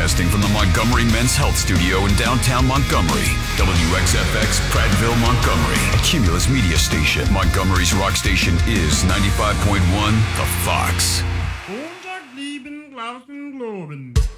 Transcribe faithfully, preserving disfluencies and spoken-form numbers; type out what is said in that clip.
Broadcasting from the Montgomery Men's Health Studio in downtown Montgomery. W X F X, Prattville, Montgomery. A Cumulus media station. Montgomery's rock station is ninety-five point one The Fox. Montag, lieben, glauben, globen.